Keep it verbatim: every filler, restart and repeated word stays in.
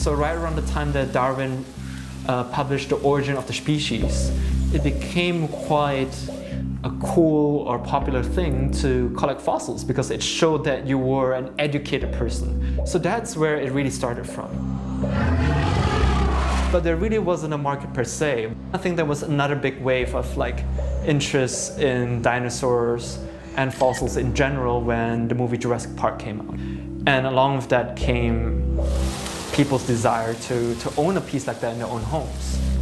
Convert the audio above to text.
So right around the time that Darwin uh, published The Origin of the Species, it became quite a cool or popular thing to collect fossils because it showed that you were an educated person. So that's where it really started from. But there really wasn't a market per se. I think there was another big wave of like interest in dinosaurs and fossils in general when the movie Jurassic Park came out. And along with that came people's desire to, to own a piece like that in their own homes.